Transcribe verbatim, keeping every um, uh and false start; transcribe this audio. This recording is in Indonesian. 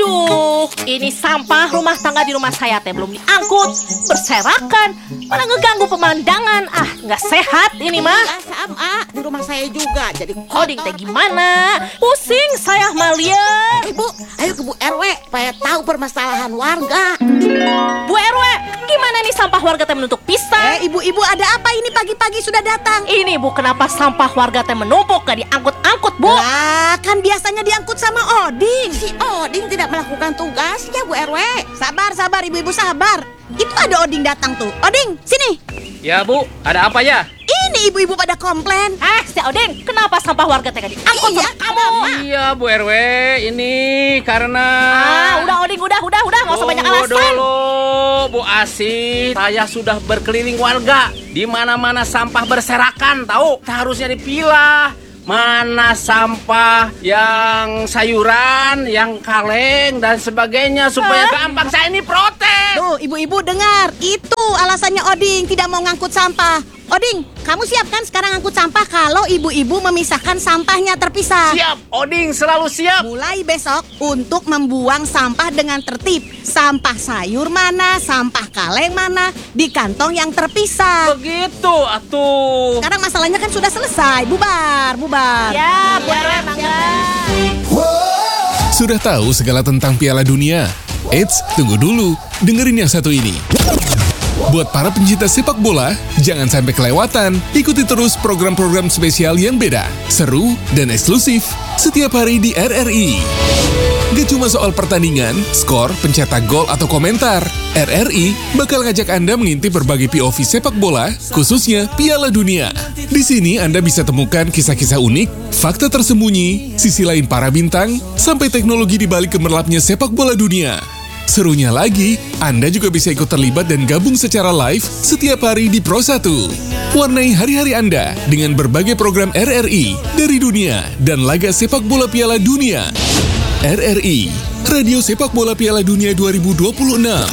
Aduh, ini sampah rumah tangga di rumah saya teh belum diangkut, berserakan, malah ngeganggu pemandangan. Ah, nggak sehat ini mah. Iya sama, di rumah saya juga jadi Oding teh gimana? Pusing saya Malia. Ibu, ayo ke Bu R W supaya tahu permasalahan warga. Bu R W, gimana nih sampah warga teh menutup pisang? Eh, ibu-ibu ada apa ini pagi-pagi sudah datang? Ini Bu, kenapa sampah warga teh menumpuk gak diangkut-angkut Bu? Lah, kan biasanya diangkut sama Oding. Si Oding tidak melakukan tugasnya Bu R W. Sabar, sabar ibu-ibu sabar. Itu ada Oding datang tuh. Oding, sini. Ya Bu, ada apa ya? Ini ibu-ibu pada komplain. Ah, si Oding, kenapa sampah warga teh gak diangkut Iya, sama kamu? Iya Bu R W, ini karena... Ah, udah Oding, udah, udah, udah, nggak usah banyak Tunggu alasan. dulu, Bu Asih. Saya sudah berkeliling warga. Di mana-mana sampah berserakan, tahu? Harusnya dipilah. Mana sampah yang sayuran, yang kaleng dan sebagainya supaya gampang saya ini protes. Tuh, ibu-ibu dengar. Itu alasannya Oding tidak mau ngangkut sampah. Oding, kamu siap kan sekarang ngangkut sampah kalau ibu-ibu memisahkan sampahnya terpisah? Siap, Oding selalu siap. Mulai besok untuk membuang sampah dengan tertib. Sampah sayur mana, sampah kaleng mana, di kantong yang terpisah. Begitu, atuh. Sekarang masalahnya kan sudah selesai. Bubar, bubar. Ya, Bu R W, mangga. Sudah tahu segala tentang Piala Dunia? Eits, tunggu dulu. Dengerin yang satu ini. Buat para pencinta sepak bola, jangan sampai kelewatan. Ikuti terus program-program spesial yang beda, seru, dan eksklusif setiap hari di R R I. Gak cuma soal pertandingan, skor, pencetak gol, atau komentar. R R I bakal ngajak Anda mengintip berbagai P O V sepak bola, khususnya Piala Dunia. Di sini Anda bisa temukan kisah-kisah unik, fakta tersembunyi, sisi lain para bintang, sampai teknologi di balik gemerlapnya sepak bola dunia. Serunya lagi, Anda juga bisa ikut terlibat dan gabung secara live setiap hari di Pro satu. Warnai hari-hari Anda dengan berbagai program R R I dari dunia dan laga sepak bola Piala Dunia. R R I, Radio Sepak Bola Piala Dunia dua ribu dua puluh enam.